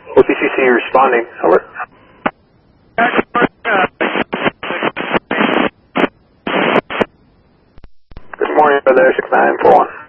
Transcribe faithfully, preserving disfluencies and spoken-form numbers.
O P C C responding. Over. Good morning, brother. six nine four one.